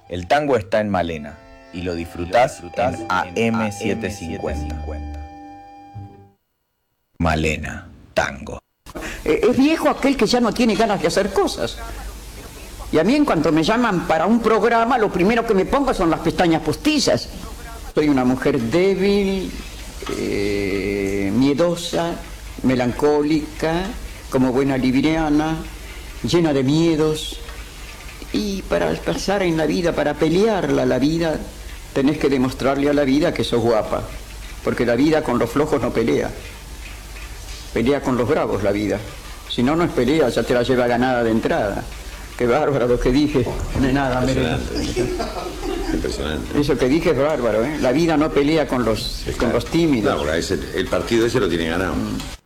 El tango está en Malena y lo disfrutás en AM750. Malena, tango. Es viejo aquel que ya no tiene ganas de hacer cosas. Y a mí, en cuanto me llaman para un programa, lo primero que me pongo son las pestañas postizas. Soy una mujer débil, miedosa, melancólica, como buena libriana, llena de miedos. Y para pasar en la vida, para pelearla la vida, tenés que demostrarle a la vida que sos guapa. Porque la vida con los flojos no pelea. Pelea con los bravos la vida. Si no, no es pelea, ya te la lleva ganada de entrada. Qué bárbaro lo que dije. No es nada, Impresionante. Eso que dije es bárbaro, ¿eh? La vida no pelea con los tímidos. No, porque el partido ese lo tiene ganado.